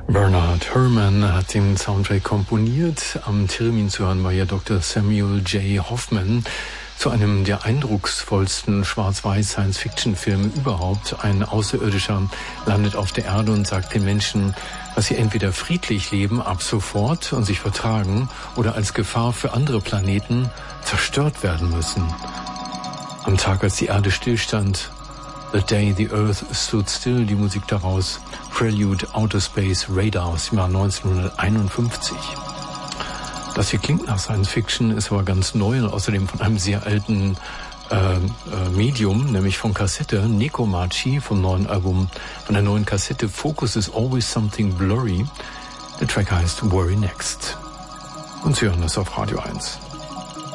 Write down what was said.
Bernard Herrmann hat den Soundtrack komponiert. Am Theremin zu hören war ja Dr. Samuel J. Hoffman zu einem der eindrucksvollsten Schwarz-Weiß-Science-Fiction-Filme überhaupt. Ein Außerirdischer landet auf der Erde und sagt den Menschen, dass sie entweder friedlich leben ab sofort und sich vertragen oder als Gefahr für andere Planeten zerstört werden müssen. Am Tag, als die Erde stillstand, The Day the Earth Stood Still, die Musik daraus, Prelude Outer Space Radar aus dem Jahr 1951. Das hier klingt nach Science Fiction, ist aber ganz neu und außerdem von einem sehr alten Medium, nämlich von Kassette, Nekomachi vom neuen Album, von der neuen Kassette Focus is Always Something Blurry. Der Track heißt Worry Next. Und Sie hören das auf Radio 1.